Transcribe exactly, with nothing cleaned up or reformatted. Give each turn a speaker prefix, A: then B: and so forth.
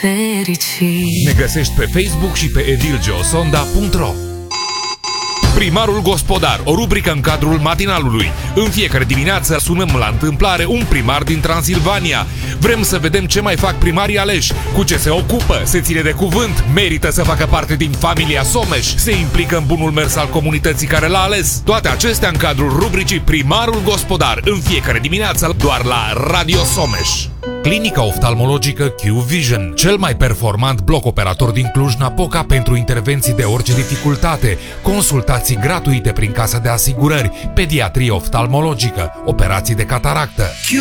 A: fericit.
B: Ne găsești pe Facebook și pe edilgeosonda punct ro. Primarul Gospodar, o rubrică în cadrul matinalului. În fiecare dimineață sunăm la întâmplare un primar din Transilvania. Vrem să vedem ce mai fac primarii aleși, cu ce se ocupă, se ține de cuvânt, merită să facă parte din familia Someș, se implică în bunul mers al comunității care l-a ales. Toate acestea în cadrul rubricii Primarul Gospodar, în fiecare dimineață doar la Radio Someș. Clinica oftalmologică Q Vision, cel mai performant bloc operator din Cluj-Napoca pentru intervenții de orice dificultate, consultații gratuite prin casa de asigurări, pediatrie oftalmologică, operații de cataractă.